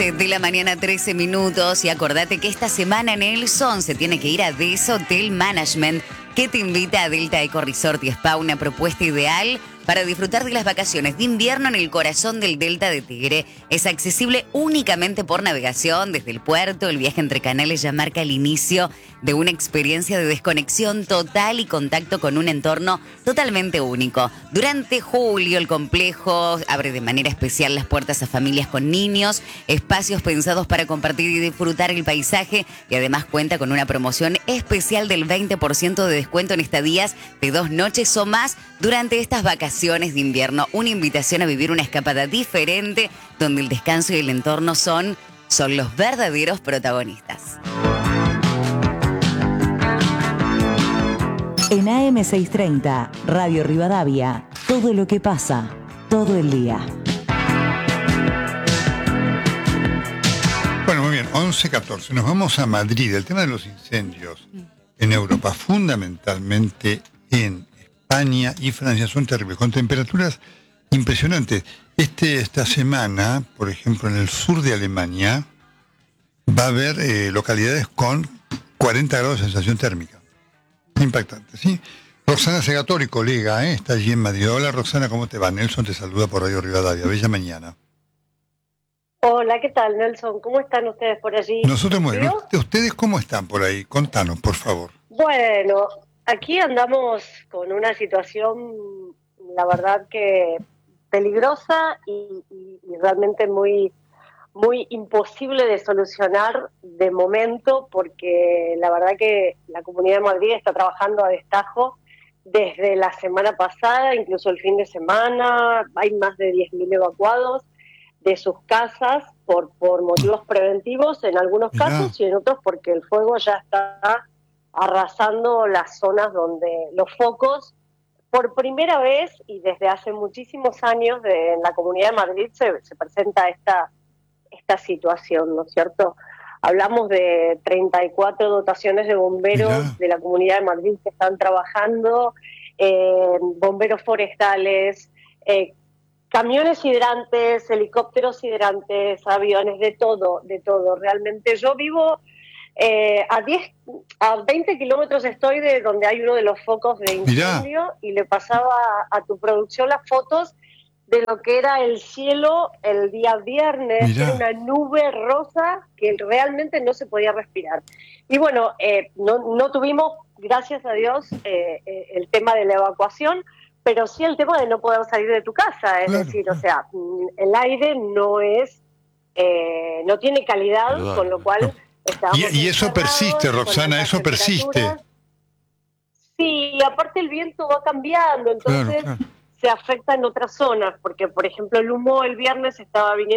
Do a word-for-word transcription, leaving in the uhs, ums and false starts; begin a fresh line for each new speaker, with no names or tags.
once de la mañana, trece minutos. Y acordate que esta semana Nelson se tiene que ir a Des Hotel Management, que te invita a Delta Eco Resort y Spa, una propuesta ideal para disfrutar de las vacaciones de invierno en el corazón del Delta de Tigre. Es accesible únicamente por navegación desde el puerto. El viaje entre canales ya marca el inicio de una experiencia de desconexión total y contacto con un entorno totalmente único. Durante julio, el complejo abre de manera especial las puertas a familias con niños, espacios pensados para compartir y disfrutar el paisaje, y además cuenta con una promoción especial del veinte por ciento de descuento en estadías de dos noches o más durante estas vacaciones de invierno. Una invitación a vivir una escapada diferente, donde el descanso y el entorno son, son los verdaderos protagonistas.
En A M seiscientos treinta, Radio Rivadavia, todo lo que pasa, todo el día.
Bueno, muy bien, once catorce. Nos vamos a Madrid. El tema de los incendios en Europa, fundamentalmente en España y Francia, son terribles, con temperaturas impresionantes. Este, esta semana, por ejemplo, en el sur de Alemania, va a haber eh, localidades con cuarenta grados de sensación térmica. Impactante, ¿sí? Roxana Segatori, colega, ¿eh? Está allí en Madrid. Hola, Roxana, ¿cómo te va? Nelson te saluda por Radio Rivadavia. Bella mañana.
Hola, ¿qué tal, Nelson? ¿Cómo están ustedes por allí?
Nosotros muy bien. ¿Ustedes cómo están por ahí? Contanos, por favor.
Bueno, aquí andamos con una situación, la verdad que peligrosa y, y, y realmente muy, muy imposible de solucionar de momento, porque la verdad que la Comunidad de Madrid está trabajando a destajo desde la semana pasada, incluso el fin de semana. Hay más de diez mil evacuados de sus casas por, por motivos preventivos en algunos
Mirá.
casos, y en otros porque el fuego ya está arrasando las zonas donde los focos, por primera vez y desde hace muchísimos años de, en la Comunidad de Madrid se, se presenta esta, esta situación, ¿no es cierto? Hablamos de treinta y cuatro dotaciones de bomberos
Mirá.
de la Comunidad de Madrid que están trabajando, eh, bomberos forestales, eh, camiones hidrantes, helicópteros hidrantes, aviones, de todo, de todo. Realmente yo vivo eh, a diez, a veinte kilómetros estoy de donde hay uno de los focos de incendio. Mirá. Y le pasaba a, a tu producción las fotos de lo que era el cielo el día viernes. Mirá. Era una nube rosa que realmente no se podía respirar. Y bueno, eh, no, no tuvimos, gracias a Dios, eh, eh, el tema de la evacuación, pero sí el tema de no poder salir de tu casa, es claro, decir, claro. O sea, el aire no es, eh, no tiene calidad, Perdón. Con lo cual estamos
y, y eso persiste, Roxana, eso persiste.
Sí, y aparte el viento va cambiando, entonces claro, claro. se afecta en otras zonas, porque por ejemplo el humo el viernes estaba viniendo